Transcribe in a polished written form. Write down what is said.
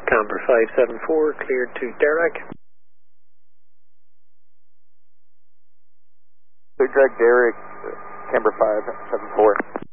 Camber 574, cleared to Derek. Clear direct Derek, Camber 574.